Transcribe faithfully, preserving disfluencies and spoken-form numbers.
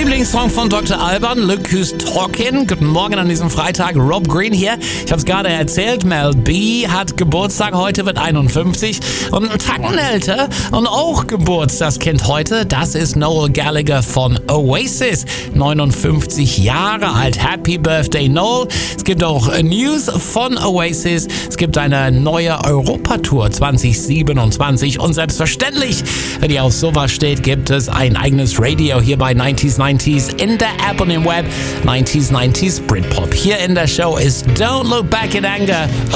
Lieblingssong von Doktor Alban, Look Who's Talking. Guten Morgen an diesem Freitag, Rob Green hier. Ich habe es gerade erzählt, Mel B hat Geburtstag, heute wird einundfünfzig und ein Tacken älter und auch Geburtstagskind heute, das ist Noel Gallagher von Oasis, neunundfünfzig Jahre alt. Happy Birthday, Noel. Es gibt auch News von Oasis, es gibt eine neue Europatour zwanzig siebenundzwanzig und selbstverständlich, wenn ihr auf sowas steht, gibt es ein eigenes Radio hier bei nineties nineties in der App und im Web. nineties nineties Britpop. Hier in der Show ist Don't Look Back in Anger,